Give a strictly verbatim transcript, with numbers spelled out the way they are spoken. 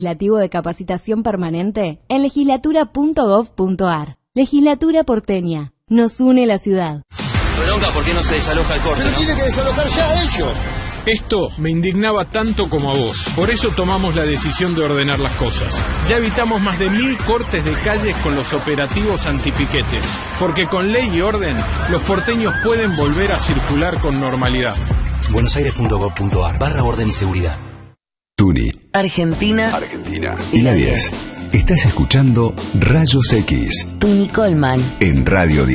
Legislativo de capacitación permanente en legislatura punto gov punto ar. Legislatura porteña. Nos une la ciudad. Bronca, ¿por qué no se desaloja el corte? Pero ¿no? tiene que desalojar ya ellos. Esto me indignaba tanto como a vos. Por eso tomamos la decisión de ordenar las cosas. Ya evitamos más de mil cortes de calles con los operativos antipiquetes. Porque con ley y orden, los porteños pueden volver a circular con normalidad. buenosaires punto gov punto ar barra orden y seguridad. Tuni, Argentina. Argentina y la diez. Estás escuchando Rayos X Tuni Colman. en Radio diez.